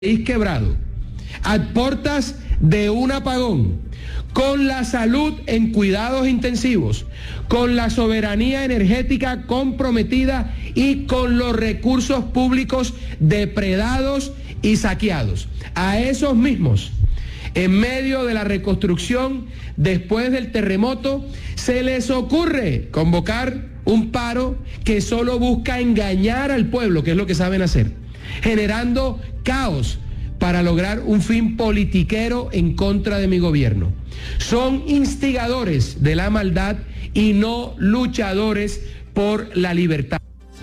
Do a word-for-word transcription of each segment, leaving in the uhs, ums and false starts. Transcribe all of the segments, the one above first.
país quebrado, a portas de un apagón, con la salud en cuidados intensivos, con la soberanía energética comprometida y con los recursos públicos depredados y saqueados. A esos mismos, en medio de la reconstrucción después del terremoto, se les ocurre convocar un paro que solo busca engañar al pueblo, que es lo que saben hacer, generando caos para lograr un fin politiquero en contra de mi gobierno. Son instigadores de la maldad y no luchadores por la libertad.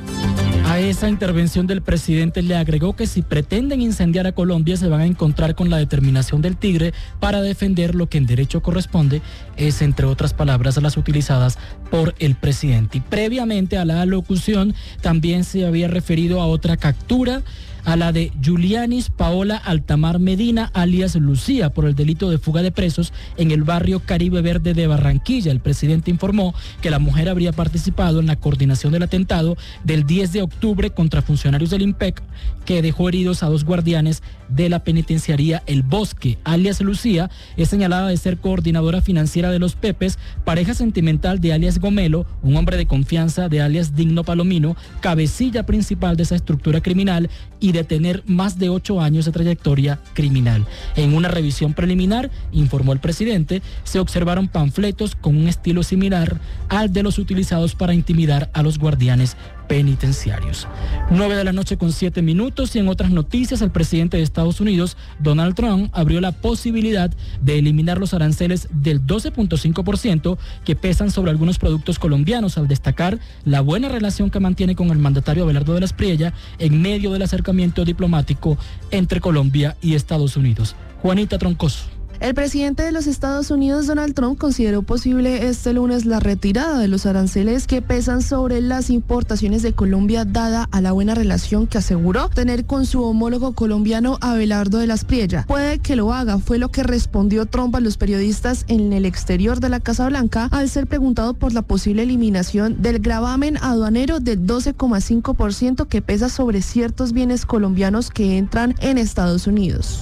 A esa intervención del presidente le agregó que si pretenden incendiar a Colombia se van a encontrar con la determinación del Tigre para defender lo que en derecho corresponde, es entre otras palabras las utilizadas por el presidente. Y previamente a la alocución también se había referido a otra captura, a la de Julianis Paola Altamar Medina, alias Lucía, por el delito de fuga de presos en el barrio Caribe Verde de Barranquilla. El presidente informó que la mujer habría participado en la coordinación del atentado del diez de octubre contra funcionarios del IMPEC, que dejó heridos a dos guardianes de la penitenciaría El Bosque. Alias Lucía es señalada de ser coordinadora financiera de los Pepes, pareja sentimental de alias Gomelo, un hombre de confianza de alias Digno Palomino, cabecilla principal de esa estructura criminal y de tener más de ocho años de trayectoria criminal. En una revisión preliminar, informó el presidente, se observaron panfletos con un estilo similar al de los utilizados para intimidar a los guardianes penitenciarios. nueve de la noche con siete minutos y en otras noticias, el presidente de Estados Unidos, Donald Trump, abrió la posibilidad de eliminar los aranceles del doce punto cinco por ciento que pesan sobre algunos productos colombianos, al destacar la buena relación que mantiene con el mandatario Abelardo de la Espriella en medio del acercamiento diplomático entre Colombia y Estados Unidos. Juanita Troncoso. El presidente de los Estados Unidos, Donald Trump, consideró posible este lunes la retirada de los aranceles que pesan sobre las importaciones de Colombia, dada a la buena relación que aseguró tener con su homólogo colombiano Abelardo de la Espriella. Puede que lo haga, fue lo que respondió Trump a los periodistas en el exterior de la Casa Blanca al ser preguntado por la posible eliminación del gravamen aduanero del doce coma cinco por ciento que pesa sobre ciertos bienes colombianos que entran en Estados Unidos.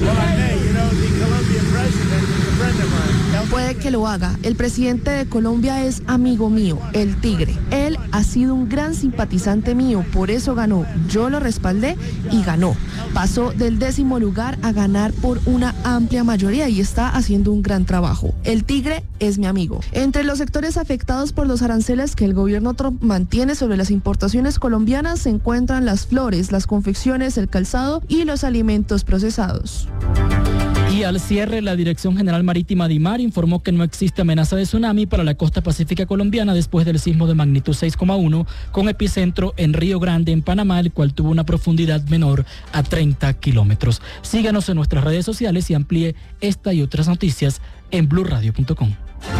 Puede que lo haga. El presidente de Colombia es amigo mío, el Tigre. Él ha sido un gran simpatizante mío, por eso ganó. Yo lo respaldé y ganó. Pasó del décimo lugar a ganar por una amplia mayoría y está haciendo un gran trabajo. El Tigre es mi amigo. Entre los sectores afectados por los aranceles que el gobierno Trump mantiene sobre las importaciones colombianas se encuentran las flores, las confecciones, el calzado y los alimentos procesados. Y al cierre, la Dirección General Marítima DIMAR informó que no existe amenaza de tsunami para la costa pacífica colombiana después del sismo de magnitud seis coma uno con epicentro en Río Grande, en Panamá, el cual tuvo una profundidad menor a treinta kilómetros. Síganos en nuestras redes sociales y amplíe esta y otras noticias en blue radio punto com.